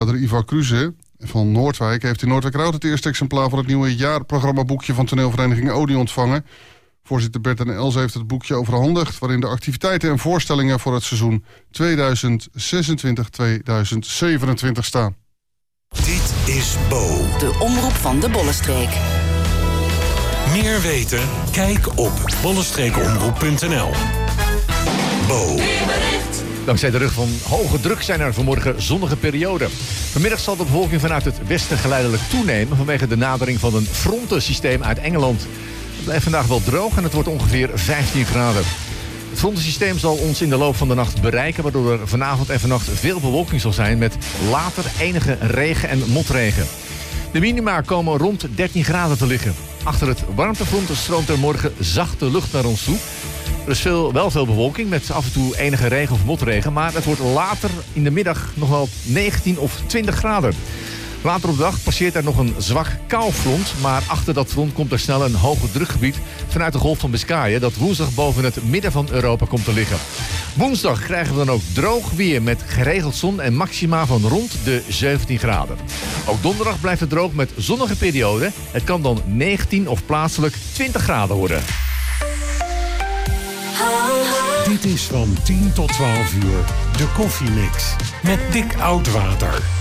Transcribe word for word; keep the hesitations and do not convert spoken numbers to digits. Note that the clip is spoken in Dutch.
Ivar Kruse van Noordwijk heeft in Noordwijk-Rout het eerste exemplaar van het nieuwe jaarprogrammaboekje van toneelvereniging Odi ontvangen. Voorzitter Bert en Els heeft het boekje overhandigd, waarin de activiteiten en voorstellingen voor het seizoen tweeduizend zesentwintig tweeduizend zevenentwintig staan. Dit is Bo. De omroep van de Bollenstreek. Meer weten? Kijk op bollenstreekomroep punt n l. Bo. Dankzij de rug van hoge druk zijn er vanmorgen zonnige perioden. Vanmiddag zal de bewolking vanuit het westen geleidelijk toenemen vanwege de nadering van een frontensysteem uit Engeland. Het blijft vandaag wel droog en het wordt ongeveer vijftien graden. Het frontensysteem zal ons in de loop van de nacht bereiken, waardoor er vanavond en vannacht veel bewolking zal zijn met later enige regen en motregen. De minima komen rond dertien graden te liggen. Achter het warmtefront stroomt er morgen zachte lucht naar ons toe. Er is veel, wel veel bewolking met af en toe enige regen of motregen, maar het wordt later in de middag nog wel negentien of twintig graden. Later op de dag passeert er nog een zwak koufront, maar achter dat front komt er snel een hoge drukgebied vanuit de Golf van Biscayen dat woensdag boven het midden van Europa komt te liggen. Woensdag krijgen we dan ook droog weer met geregeld zon en maxima van rond de zeventien graden. Ook donderdag blijft het droog met zonnige perioden. Het kan dan negentien of plaatselijk twintig graden worden. Dit is van tien tot twaalf uur de Koffiemix met Dick Oudwater.